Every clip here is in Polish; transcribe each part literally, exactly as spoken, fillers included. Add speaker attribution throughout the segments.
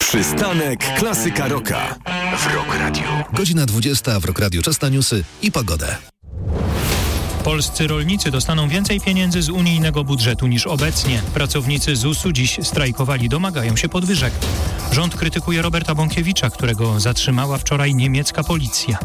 Speaker 1: Przystanek Klasyka Rocka w Rock Radio.
Speaker 2: Godzina dwudziesta w Rock Radio. Czas na newsy i pogodę.
Speaker 3: Polscy rolnicy dostaną więcej pieniędzy z unijnego budżetu niż obecnie. Pracownicy zusu dziś strajkowali, domagają się podwyżek. Rząd krytykuje Roberta Bąkiewicza, którego zatrzymała wczoraj niemiecka policja.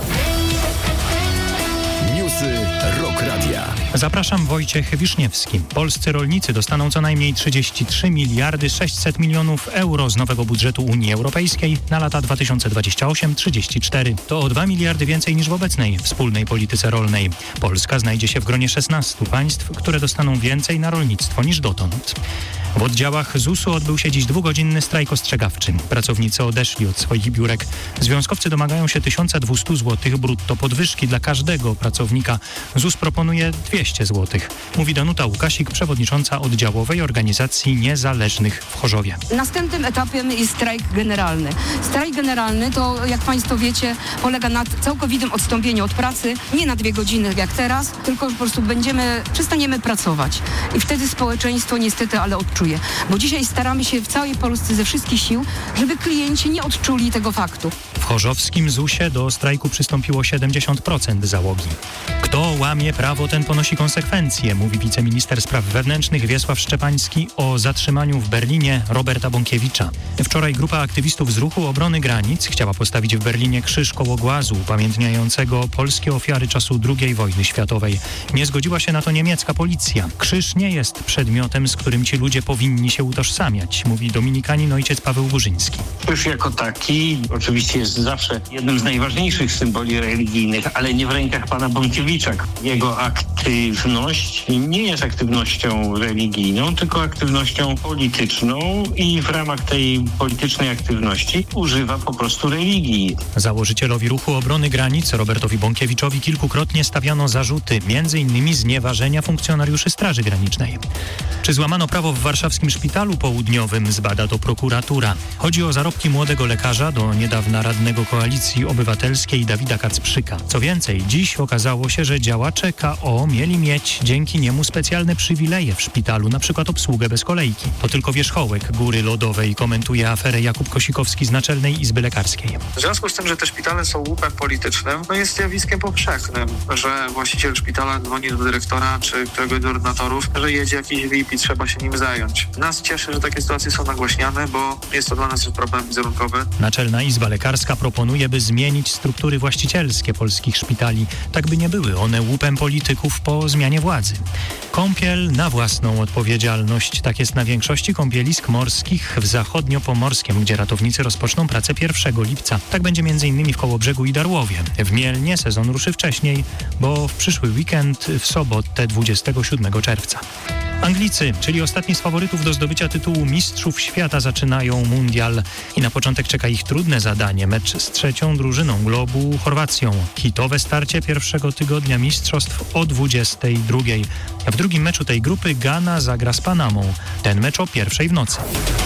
Speaker 1: Newsy Rock Radia.
Speaker 3: Zapraszam, Wojciech Wiszniewski. Polscy rolnicy dostaną co najmniej trzydzieści trzy miliardy sześćset milionów euro z nowego budżetu Unii Europejskiej na lata dwa tysiące dwudziesty ósmy do trzydziestego czwartego. To o dwa miliardy więcej niż w obecnej wspólnej polityce rolnej. Polska znajdzie się w gronie szesnastu państw, które dostaną więcej na rolnictwo niż dotąd. W oddziałach zusu odbył się dziś dwugodzinny strajk ostrzegawczy. Pracownicy odeszli od swoich biurek. Związkowcy domagają się tysiąc dwieście złotych brutto podwyżki dla każdego pracownika. ZUS proponuje dwieście złotych. Mówi Danuta Łukasik, przewodnicząca oddziałowej organizacji niezależnych w Chorzowie.
Speaker 4: Następnym etapem jest strajk generalny. Strajk generalny to, jak Państwo wiecie, polega na całkowitym odstąpieniu od pracy. Nie na dwie godziny jak teraz, tylko po prostu będziemy, przestaniemy pracować. I wtedy społeczeństwo niestety, ale odczuje. Bo dzisiaj staramy się w całej Polsce ze wszystkich sił, żeby klienci nie odczuli tego faktu.
Speaker 3: W chorzowskim zusie do strajku przystąpiło siedemdziesiąt procent załogi. Kto łamie prawo, ten ponosi konsekwencje, mówi wiceminister spraw wewnętrznych Wiesław Szczepański o zatrzymaniu w Berlinie Roberta Bąkiewicza. Wczoraj grupa aktywistów z Ruchu Obrony Granic chciała postawić w Berlinie krzyż koło głazu upamiętniającego polskie ofiary czasu drugiej wojny światowej. Nie zgodziła się na to niemiecka policja. Krzyż nie jest przedmiotem, z którym ci ludzie powinni się utożsamiać, mówi dominikanin ojciec Paweł Górzyński.
Speaker 5: Krzyż jako taki oczywiście jest zawsze jednym z najważniejszych symboli religijnych, ale nie w rękach pana Bąkiewicza. Jego aktywność nie jest aktywnością religijną, tylko aktywnością polityczną i w ramach tej politycznej aktywności używa po prostu religii.
Speaker 3: Założycielowi Ruchu Obrony Granic Robertowi Bąkiewiczowi kilkukrotnie stawiano zarzuty, między innymi znieważenia funkcjonariuszy Straży Granicznej. Czy złamano prawo w warszawskim szpitalu południowym, zbada to prokuratura. Chodzi o zarobki młodego lekarza, do niedawna radnego Koalicji Obywatelskiej Dawida Kacprzyka. Co więcej, dziś okazało się, że działacze K O mieli mieć dzięki niemu specjalne przywileje w szpitalu, na przykład obsługę bez kolejki. To tylko wierzchołek góry lodowej, komentuje aferę Jakub Kosikowski z Naczelnej Izby Lekarskiej.
Speaker 6: W związku z tym, że te szpitale są łupem politycznym, no jest zjawiskiem powszechnym, że właściciel szpitala dzwoni do dyrektora czy któregoś z ordynatorów, że jedzie jakiś V I P i trzeba się nim zająć. Nas cieszy, że takie sytuacje są nagłaśniane, bo jest to dla nas problem wizerunkowy.
Speaker 3: Naczelna Izba Lekarska proponuje, by zmienić struktury właścicielskie polskich szpitali, tak by nie były one łupem polityków po zmianie władzy. Kąpiel na własną odpowiedzialność. Tak jest na większości kąpielisk morskich w zachodniopomorskiem, gdzie ratownicy rozpoczną pracę pierwszego lipca. Tak będzie między innymi w Kołobrzegu i Darłowie. W Mielnie sezon ruszy wcześniej, bo w przyszły weekend w sobotę dwudziestego siódmego czerwca. Anglicy, czyli ostatni z faworytów do zdobycia tytułu Mistrzów Świata, zaczynają mundial i na początek czeka ich trudne zadanie. Mecz z trzecią drużyną globu, Chorwacją. Hitowe starcie pierwszego tygodnia mistrzostw o dwudziestej drugiej. A w drugim meczu tej grupy Gana zagra z Panamą. Ten mecz o pierwszej w nocy.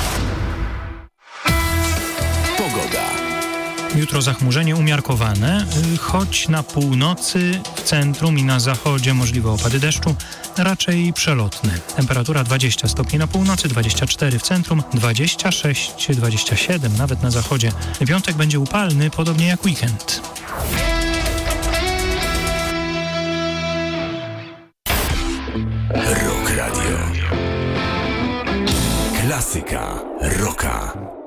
Speaker 1: Pogoda.
Speaker 3: Jutro zachmurzenie umiarkowane, choć na północy, w centrum i na zachodzie możliwe opady deszczu, raczej przelotne. Temperatura dwadzieścia stopni na północy, dwadzieścia cztery w centrum, dwadzieścia sześć, dwadzieścia siedem nawet na zachodzie. Piątek będzie upalny, podobnie jak weekend.
Speaker 1: Rock Radio. Klasyka Rocka.